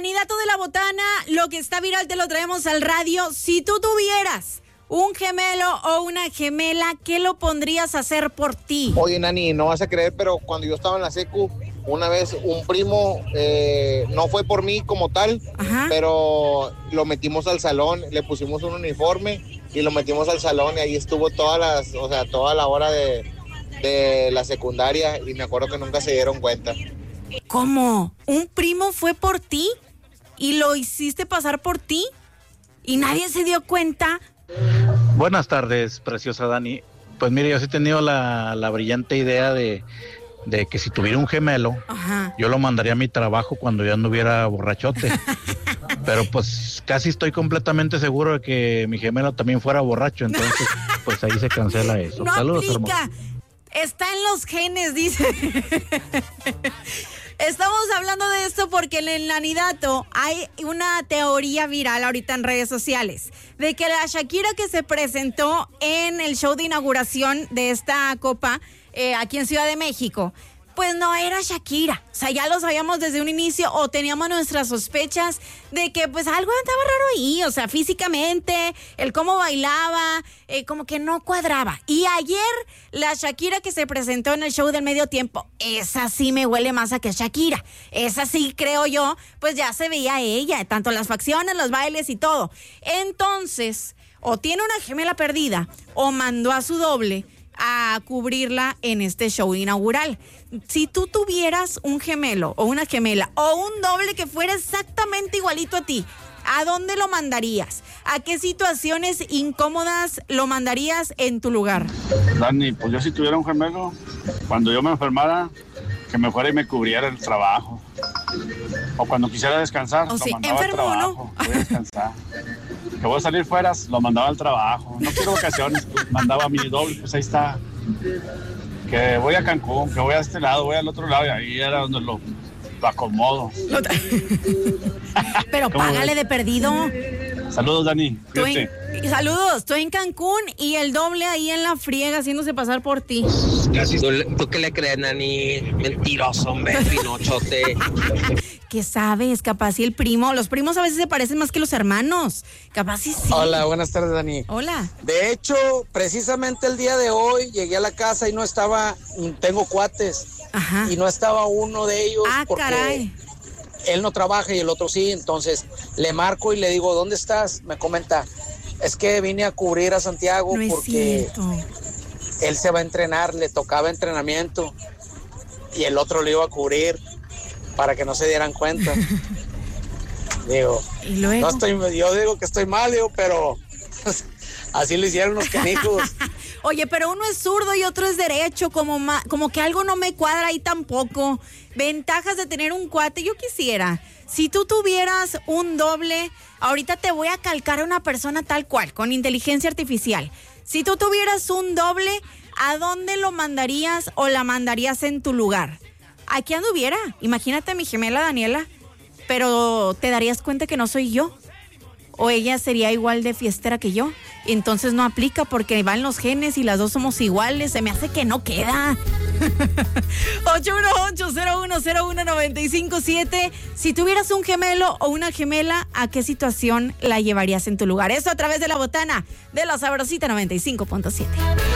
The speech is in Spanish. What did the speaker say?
candidato de la botana, lo que está viral te lo traemos al radio. Si tú tuvieras un gemelo o una gemela, ¿qué lo pondrías a hacer por ti? Oye, Nani, no vas a creer, pero cuando yo estaba en la secu, una vez un primo, no fue por mí como tal, Ajá. pero lo metimos al salón, le pusimos un uniforme y lo metimos al salón y ahí estuvo toda la hora de la secundaria y me acuerdo que nunca se dieron cuenta. ¿Cómo? ¿Un primo fue por ti y lo hiciste pasar por ti y nadie se dio cuenta? Buenas tardes, preciosa Dani. Pues mire, yo sí he tenido la brillante idea de que si tuviera un gemelo, Ajá. yo lo mandaría a mi trabajo cuando ya anduviera borrachote. Pero pues casi estoy completamente seguro de que mi gemelo también fuera borracho, entonces pues ahí se cancela eso. No Saludos, aplica. hermoso. Está en los genes, dice. Estamos hablando de esto porque en el candidato hay una teoría viral ahorita en redes sociales de que la Shakira que se presentó en el show de inauguración de esta copa aquí en Ciudad de México, pues no era Shakira. O sea, ya lo sabíamos desde un inicio o teníamos nuestras sospechas de que pues algo estaba raro ahí. O sea, físicamente, el cómo bailaba, como que no cuadraba. Y ayer la Shakira que se presentó en el show del medio tiempo, esa sí me huele más a que Shakira. Esa sí, creo yo, pues ya se veía ella, tanto las facciones, los bailes y todo. Entonces, o tiene una gemela perdida o mandó a su doble a cubrirla en este show inaugural. Si tú tuvieras un gemelo o una gemela o un doble que fuera exactamente igualito a ti, ¿a dónde lo mandarías? ¿A qué situaciones incómodas lo mandarías en tu lugar? Dani, pues yo si tuviera un gemelo, cuando yo me enfermara, que me fuera y me cubriera el trabajo. O cuando quisiera descansar, O lo sea, mandaba al enfermo, trabajo. ¿no? Voy a descansar. Que voy a salir fuera, lo mandaba al trabajo. No quiero vacaciones, pues mandaba a mi doble, pues ahí está. Que voy a Cancún, que voy a este lado, voy al otro lado, y ahí era donde lo acomodo. Pero págale de perdido. Saludos, Dani. Saludos, estoy en Cancún y el doble ahí en la friega haciéndose pasar por ti. ¿Tú qué le crees, Nani? Mentiroso, hombre, pinochote. ¿Qué sabes? Capaz si el primo, los primos a veces se parecen más que los hermanos. Capaz sí. Hola, buenas tardes, Dani. Hola. De hecho, precisamente el día de hoy llegué a la casa y no estaba, tengo cuates. Ajá. Y no estaba uno de ellos porque caray. él no trabaja y el otro sí. Entonces le marco y le digo, ¿dónde estás? Me comenta, es que vine a cubrir a Santiago No porque es cierto. él se va a entrenar, le tocaba entrenamiento y el otro le iba a cubrir para que no se dieran cuenta. Digo, ¿Y luego? yo digo que estoy mal, digo, pero así lo hicieron los canijos. Oye, pero uno es zurdo y otro es derecho, como que algo no me cuadra ahí tampoco. Ventajas de tener un cuate, yo quisiera. Si tú tuvieras un doble, ahorita te voy a calcar a una persona tal cual, con inteligencia artificial. Si tú tuvieras un doble, ¿a dónde lo mandarías o la mandarías en tu lugar? Aquí anduviera. Imagínate a mi gemela Daniela, pero te darías cuenta que no soy yo. O ella sería igual de fiestera que yo. Entonces no aplica porque van los genes y las dos somos iguales. Se me hace que no queda. 818-0101-957. Si tuvieras un gemelo o una gemela, ¿a qué situación la llevarías en tu lugar? Eso a través de la botana de la Sabrosita 95.7.